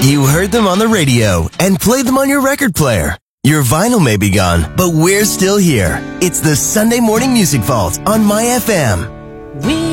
You heard them on the radio and played them on your record player. Your vinyl may be gone, but we're still here. It's the Sunday Morning Music Vault on My FM.